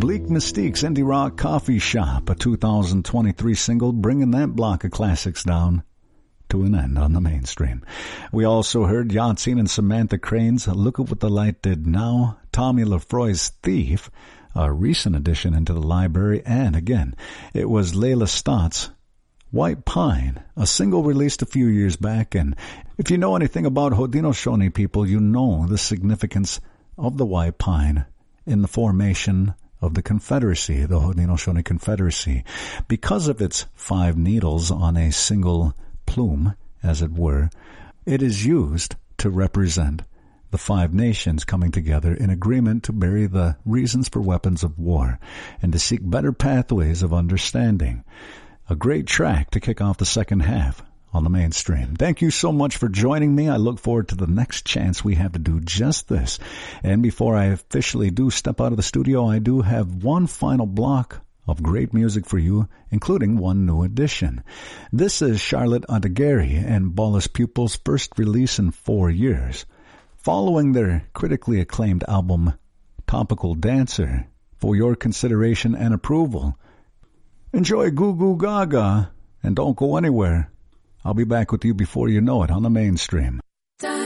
Bleak Mystique's Indie Rock Coffee Shop, a 2023 single bringing that block of classics down to an end on the mainstream. We also heard Yahtzee and Samantha Crane's Look at What the Light Did Now, Tommy Lefroy's Thief, a recent addition into the library, and again, it was Layla Stott's White Pine, a single released a few years back, and if you know anything about Haudenosaunee people, you know the significance of the white pine in the formation of the Confederacy, the Haudenosaunee Confederacy. Because of its 5 needles on a single plume, as it were, it is used to represent the 5 nations coming together in agreement to bury the reasons for weapons of war and to seek better pathways of understanding. A great track to kick off the second half on the mainstream. Thank you so much for joining me. I look forward to the next chance we have to do just this. And before I officially do step out of the studio, I do have one final block of great music for you, including one new addition. This is Charlotte Adighieri and Bolus Pupil's first release in 4 years. Following their critically acclaimed album, Topical Dancer, for your consideration and approval. Enjoy Goo Goo Gaga, and don't go anywhere. I'll be back with you before you know it on the mainstream.